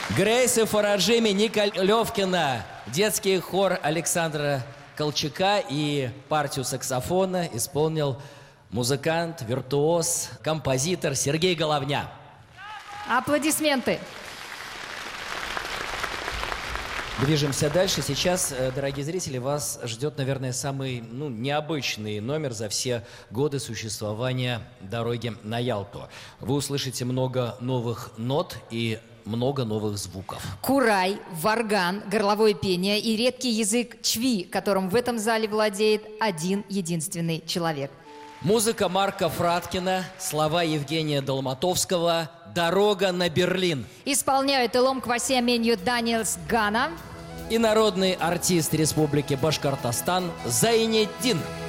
Грейс и Фараджими, Ника Левкина, детский хор Александра Колчака и партию саксофона исполнил музыкант, виртуоз, композитор Сергей Головня. Аплодисменты. Движемся дальше. Сейчас, дорогие зрители, вас ждет, наверное, самый необычный номер за все годы существования дороги на Ялту. Вы услышите много новых нот и много новых звуков. Курай, варган, горловое пение и редкий язык чви, которым в этом зале владеет один единственный человек. Музыка Марка Фраткина, слова Евгения Долматовского «Дорога на Берлин». Исполняют Илом Квасиаменью Даниэлс Гана И народный артист Республики Башкортостан Зайнетдин.